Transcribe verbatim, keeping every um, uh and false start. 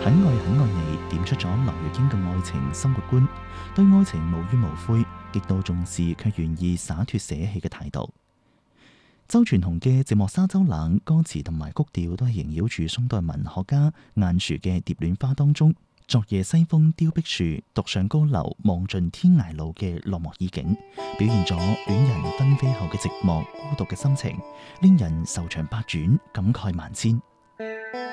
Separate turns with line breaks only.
很愛很愛你點出咗劉若英嘅愛情生活觀，對愛情無怨無悔，極度重視卻願意灑脱捨棄嘅態度。周傳雄嘅《寂寞沙洲冷》歌詞同埋曲調都係縈繞住宋代文學家晏殊嘅《蝶戀花》當中昨夜西風凋碧樹，獨上高樓望盡天涯路嘅落寞意境，表現咗戀人分飛後嘅寂寞孤獨嘅心情，令人愁腸百轉，感慨萬千。